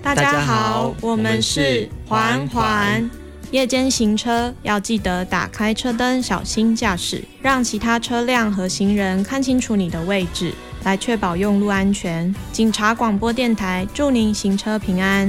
大家好，我们是环环。夜间行车要记得打开车灯，小心驾驶，让其他车辆和行人看清楚你的位置，来确保用路安全。警察广播电台祝您行车平安。